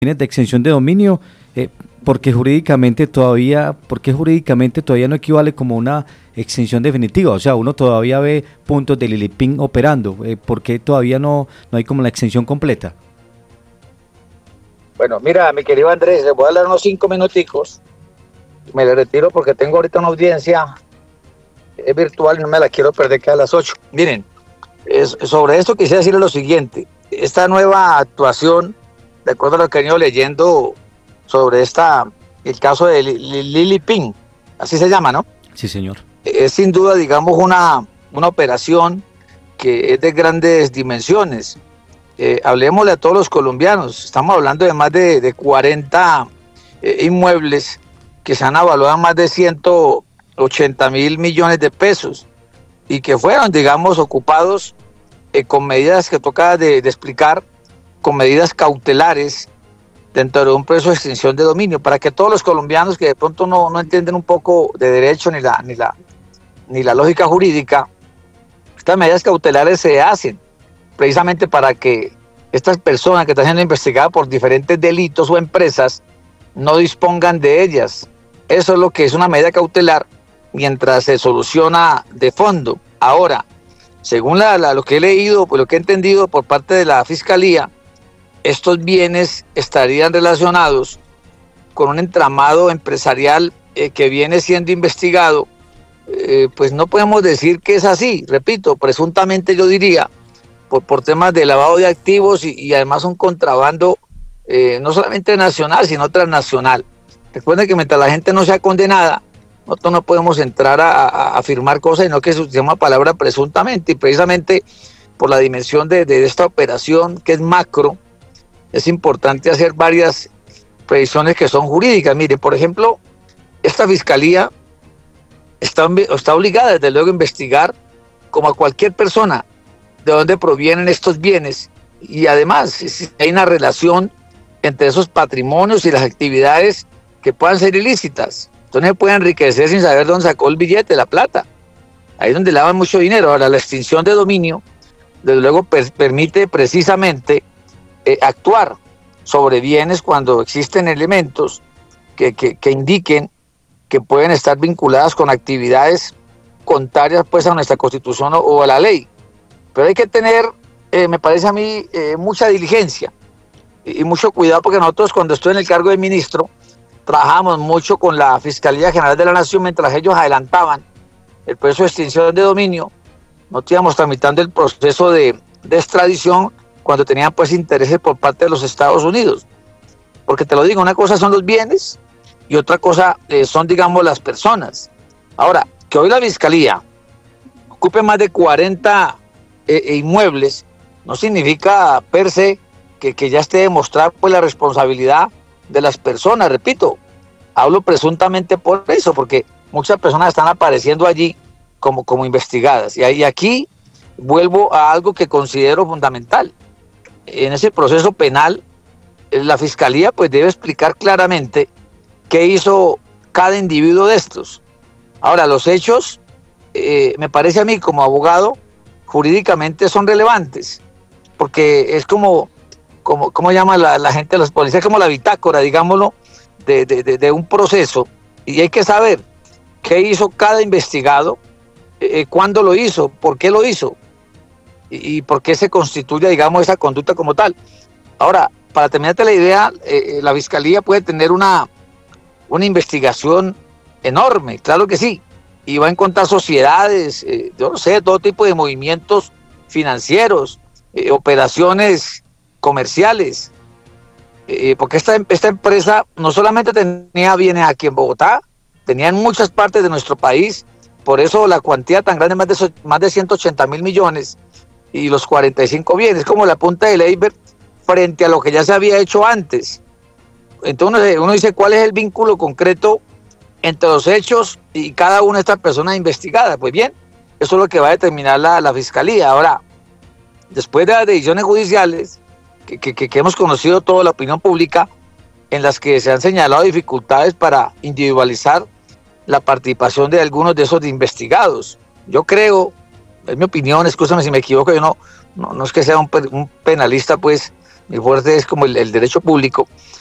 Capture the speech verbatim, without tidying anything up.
de exención de dominio, eh, porque jurídicamente todavía, porque jurídicamente todavía no equivale como una exención definitiva, o sea, uno todavía ve puntos del ILIPIN operando, eh, porque todavía no, no hay como la exención completa. Bueno, mira, mi querido Andrés, les voy a dar unos cinco minuticos, me le retiro porque tengo ahorita una audiencia, es virtual y no me la quiero perder que a las ocho. Miren, es, sobre esto quisiera decirle lo siguiente, esta nueva actuación, de acuerdo a lo que he venido leyendo sobre esta, el caso de ILIPIN, así se llama, ¿no? Sí, señor. Es sin duda, digamos, una, una operación que es de grandes dimensiones. Eh, hablemosle a todos los colombianos, estamos hablando de más de, de cuarenta eh, inmuebles que se han evaluado en más de ciento ochenta mil millones de pesos y que fueron, digamos, ocupados eh, con medidas que toca de, de explicar, con medidas cautelares dentro de un proceso de extinción de dominio, para que todos los colombianos que de pronto no, no entienden un poco de derecho ni la, ni, la, ni la lógica jurídica, estas medidas cautelares se hacen precisamente para que estas personas que están siendo investigadas por diferentes delitos o empresas no dispongan de ellas. Eso es lo que es una medida cautelar mientras se soluciona de fondo. Ahora, según la, la, lo que he leído, pues lo que he entendido por parte de la Fiscalía, estos bienes estarían relacionados con un entramado empresarial eh, que viene siendo investigado. Eh, pues no podemos decir que es así, repito, presuntamente yo diría, por, por temas de lavado de activos y, y además un contrabando eh, no solamente nacional, sino transnacional. Recuerden que mientras la gente no sea condenada, nosotros no podemos entrar a, a, a afirmar cosas, sino que se llama palabra presuntamente, y precisamente por la dimensión de, de esta operación que es macro, es importante hacer varias previsiones que son jurídicas. Mire, por ejemplo, esta fiscalía está, está obligada desde luego a investigar como a cualquier persona de dónde provienen estos bienes y además si hay una relación entre esos patrimonios y las actividades que puedan ser ilícitas. Entonces se puede enriquecer sin saber dónde sacó el billete, la plata. Ahí es donde lavan mucho dinero. Ahora, la extinción de dominio, desde luego, per- permite precisamente eh, actuar sobre bienes cuando existen elementos que, que, que indiquen que pueden estar vinculadas con actividades contrarias pues a nuestra Constitución o, o a la ley. Pero hay que tener, eh, me parece a mí, eh, mucha diligencia y, y mucho cuidado, porque nosotros cuando estoy en el cargo de ministro, trabajamos mucho con la Fiscalía General de la Nación mientras ellos adelantaban el proceso de extinción de dominio. Nosotros íbamos tramitando el proceso de, de extradición cuando tenían pues intereses por parte de los Estados Unidos. Porque te lo digo, una cosa son los bienes y otra cosa eh, son, digamos, las personas. Ahora, que hoy la Fiscalía ocupe más de cuarenta eh, inmuebles no significa per se que, que ya esté demostrada pues la responsabilidad de las personas. Repito, hablo presuntamente por eso, porque muchas personas están apareciendo allí como, como investigadas. Y, y aquí vuelvo a algo que considero fundamental. En ese proceso penal, la Fiscalía pues debe explicar claramente qué hizo cada individuo de estos. Ahora, los hechos, eh, me parece a mí como abogado, jurídicamente son relevantes, porque es como, como ¿cómo llama la, la gente de los policías? Como la bitácora, digámoslo, de, de, de, de un proceso, y hay que saber qué hizo cada investigado, eh, cuándo lo hizo, por qué lo hizo, y, y por qué se constituye, digamos, esa conducta como tal. Ahora, para terminarte la idea, eh, la Fiscalía puede tener una, una investigación enorme, claro que sí, y va a encontrar sociedades, eh, yo no sé, todo tipo de movimientos financieros, eh, operaciones comerciales, eh, porque esta, esta empresa no solamente tenía bienes aquí en Bogotá, tenía en muchas partes de nuestro país, por eso la cuantía tan grande, más de, más de ciento ochenta mil millones, y los cuarenta y cinco bienes, como la punta del iceberg frente a lo que ya se había hecho antes. Entonces uno dice, ¿cuál es el vínculo concreto entre los hechos y cada una de estas personas investigadas? Pues bien, eso es lo que va a determinar la, la Fiscalía. Ahora, después de las decisiones judiciales que, que, que hemos conocido toda la opinión pública, en las que se han señalado dificultades para individualizar la participación de algunos de esos investigados, yo creo, es mi opinión, escúchame si me equivoco, yo no, no, no es que sea un, un penalista pues mi fuerte es como el, el derecho público,